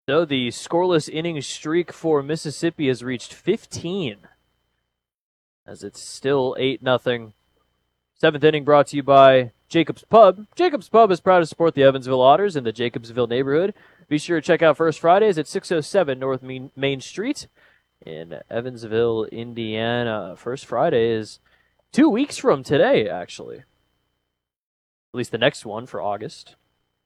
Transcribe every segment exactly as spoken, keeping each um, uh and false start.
So the scoreless inning streak for Mississippi has reached fifteen, as it's still eight nothing. Seventh inning brought to you by Jacobs Pub. Jacobs Pub is proud to support the Evansville Otters in the Jacobsville neighborhood. Be sure to check out First Fridays at six oh seven North Main Street in Evansville, Indiana. First Friday is two weeks from today, actually. At least the next one for August.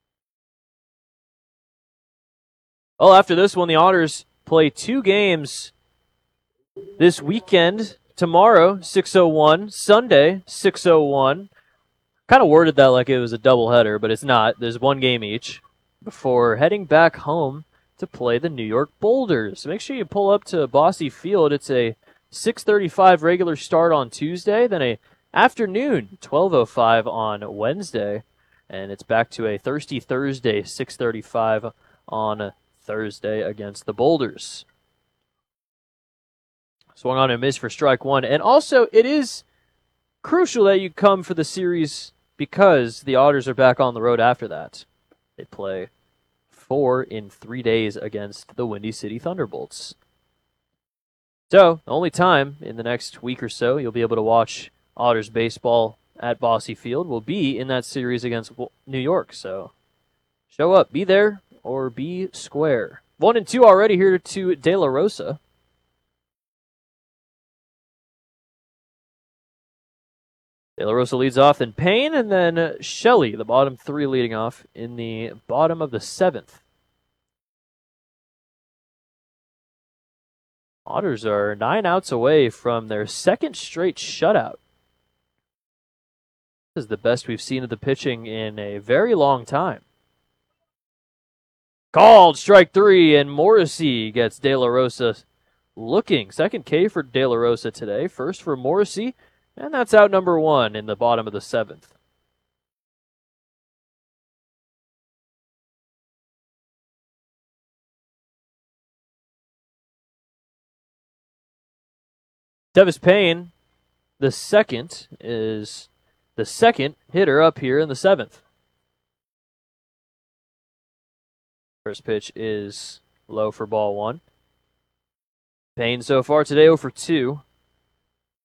Well, after this one, the Otters play two games this weekend. Tomorrow, six oh one. Sunday, six oh one. Kind of worded that like it was a doubleheader, but it's not. There's one game each before heading back home to play the New York Boulders. So make sure you pull up to Bosse Field. It's a six thirty-five regular start on Tuesday, then a afternoon twelve oh five on Wednesday, and it's back to a Thirsty Thursday six thirty-five on Thursday against the Boulders. Swung on and missed for strike one. And also, it is crucial that you come for the series because the Otters are back on the road after that. They play four in three days against the Windy City Thunderbolts. So, the only time in the next week or so you'll be able to watch Otters baseball at Bosse Field will be in that series against New York. So, show up, be there, or be square. One and two already here to De La Rosa. De La Rosa leads off, then Payne, and then Shelley, the bottom three leading off in the bottom of the seventh. Otters are nine outs away from their second straight shutout. This is the best we've seen of the pitching in a very long time. Called strike three, and Morrissey gets De La Rosa looking. Second K for De La Rosa today. First for Morrissey. And that's out number one in the bottom of the seventh. Tevis Payne, the second, is the second hitter up here in the seventh. First pitch is low for ball one. Payne so far today oh for two.